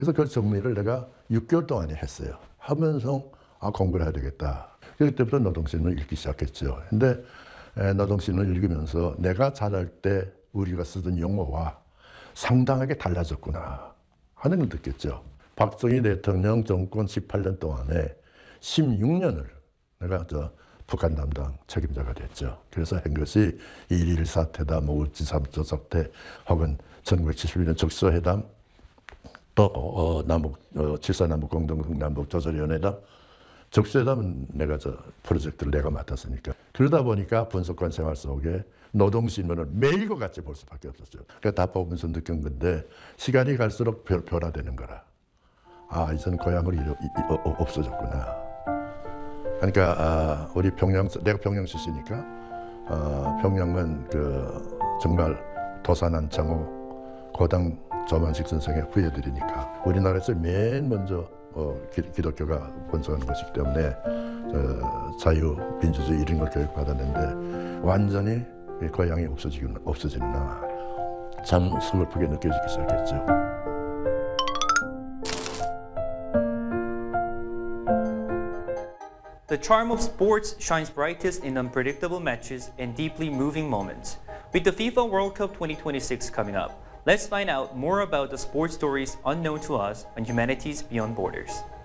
그래서 그 정리를 내가 6개월 동안에 했어요. 하면서 공부를 해야 되겠다. 그때부터 노동신문을 읽기 시작했죠. 근데 노동신문을 읽으면서 내가 자랄 때 우리가 쓰던 용어와 상당하게 달라졌구나 하는 걸 느꼈죠. 박정희 대통령 정권 18년 동안에 16년을 내가 북한 담당 책임자가 됐죠. 그래서 한 것이 1.1 사태다, 울진 3차 사태, 혹은 1971년 적소회담, 또 남북 7.4 남북 공동 남북 조절위원회담, 적소회담은 내가 프로젝트를 내가 맡았으니까. 그러다 보니까 분석관 생활 속에 노동신문을 매일과 같이 볼 수밖에 없었죠. 그러니까 다 보면서 느낀 건데 시간이 갈수록 변화되는 거라. 이제는 고향으로 없어졌구나. 그러니까 우리 평양, 내가 평양 출신이니까 평양은 정말 도산한창호 고당 조만식 선생의 후예들이니까 우리나라에서 맨 먼저 기독교가 번성한 것이기 때문에 자유, 민주주의 이런 걸 교육받았는데 완전히 고향이 없어지는구나. 참 서글프게 느껴지기 시작했죠. The charm of sports shines brightest in unpredictable matches and deeply moving moments. With the FIFA World Cup 2026 coming up, let's find out more about the sports stories unknown to us on Humanities Beyond Borders.